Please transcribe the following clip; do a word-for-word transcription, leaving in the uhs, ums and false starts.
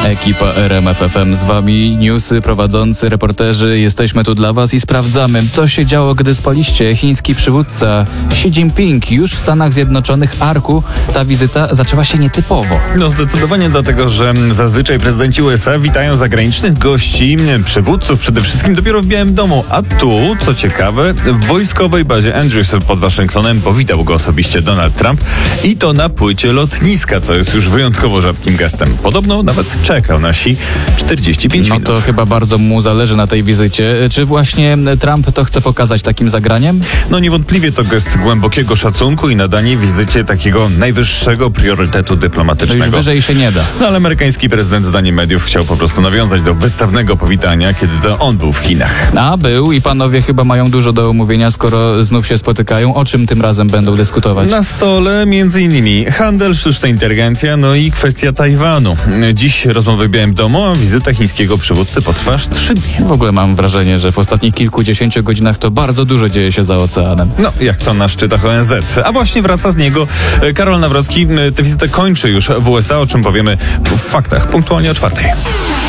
Ekipa R M F F M z wami, newsy, prowadzący, reporterzy. Jesteśmy tu dla was i sprawdzamy, co się działo, gdy spaliście. Chiński przywódca Xi Jinping już w Stanach Zjednoczonych Arku. Ta wizyta zaczęła się nietypowo. No zdecydowanie dlatego, że zazwyczaj prezydenci U S A witają zagranicznych gości, przywódców przede wszystkim dopiero w Białym Domu. A tu, co ciekawe, w wojskowej bazie Andrews pod Waszyngtonem powitał go osobiście Donald Trump i to na płycie lotniska, co jest już wyjątkowo rzadkim gestem. Podobno nawet czekał na Xi czterdzieści pięć no minut. No to chyba bardzo mu zależy na tej wizycie. Czy właśnie Trump to chce pokazać takim zagraniem? No niewątpliwie to gest głębokiego szacunku i nadanie wizycie takiego najwyższego priorytetu dyplomatycznego. To już wyżej się nie da. No ale amerykański prezydent, zdaniem mediów, chciał po prostu nawiązać do wystawnego powitania, kiedy to on był w Chinach. A był i panowie chyba mają dużo do omówienia, skoro znów się spotykają. O czym tym razem będą dyskutować? Na stole między innymi handel, sztuczna inteligencja, no i kwestia Tajwanu. Dziś rozmowy w Białym Domu, a wizyta chińskiego przywódcy potrwa aż trzy dni. W ogóle mam wrażenie, że w ostatnich kilkudziesięciu godzinach to bardzo dużo dzieje się za oceanem. No, jak to na szczytach O N Z. A właśnie wraca z niego Karol Nawrocki. Tę wizytę kończy już w U S A, o czym powiemy w faktach punktualnie o czwartej.